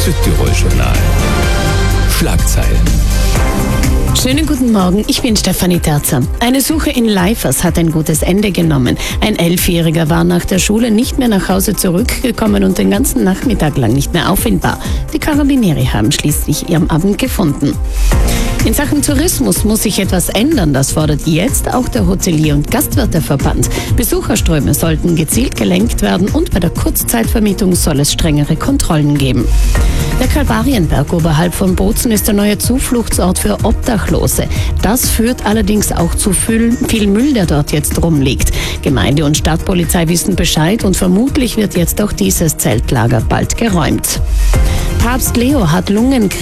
Südtirol-Journal. Schlagzeilen. Schönen guten Morgen, ich bin Stefanie Terzer. Eine Suche in Leifers hat ein gutes Ende genommen. Ein 11-Jähriger war nach der Schule nicht mehr nach Hause zurückgekommen und den ganzen Nachmittag lang nicht mehr auffindbar. Die Karabinieri haben schließlich ihn am Abend gefunden. In Sachen Tourismus muss sich etwas ändern, das fordert jetzt auch der Hotelier- und Gastwirteverband. Besucherströme sollten gezielt gelenkt werden und bei der Kurzzeitvermietung soll es strengere Kontrollen geben. Der Kalvarienberg oberhalb von Bozen ist der neue Zufluchtsort für Obdachlose. Das führt allerdings auch zu viel Müll, der dort jetzt rumliegt. Gemeinde und Stadtpolizei wissen Bescheid und vermutlich wird jetzt auch dieses Zeltlager bald geräumt. Papst Leo hat Lungenkrebs